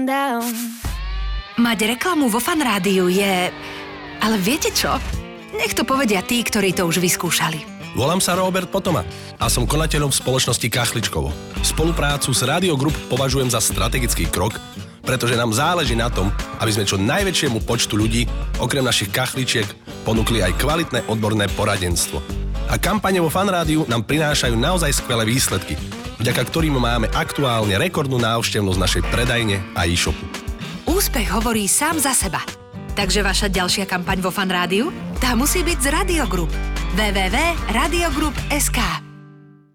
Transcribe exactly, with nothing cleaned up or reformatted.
Mať reklamu vo Fan Rádiu je... Ale viete čo? Nech to povedia tí, ktorí to už vyskúšali. Volám sa Robert Potoma a som konateľom spoločnosti Kachličkovo. Spoluprácu s Radio Group považujem za strategický krok, pretože nám záleží na tom, aby sme čo najväčšiemu počtu ľudí, okrem našich kachličiek, ponúkli aj kvalitné odborné poradenstvo. A kampane vo Fan Rádiu nám prinášajú naozaj skvelé výsledky, vďaka ktorým máme aktuálne rekordnú návštevnosť našej predajne a e-shopu. Úspech hovorí sám za seba. Takže vaša ďalšia kampaň vo Fan Rádiu? Tá musí byť z Radio Group. w w w bodka radio group bodka es ká